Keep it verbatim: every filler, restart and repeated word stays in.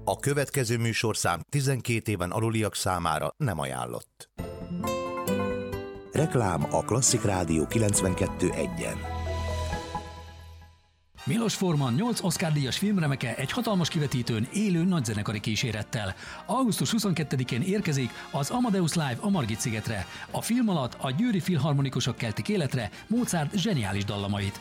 A következő műsorszám tizenkét éven aluliak számára nem ajánlott. Reklám a Klasszik Rádió kilencvenkettő egyen. Milos Forman nyolc Oscar-díjas filmremeke egy hatalmas kivetítőn élő nagyzenekari kísérettel. augusztus huszonkettedikén érkezik az Amadeus Live a Margit-szigetre. A film alatt a győri filharmonikusok keltik életre Mozart zseniális dallamait.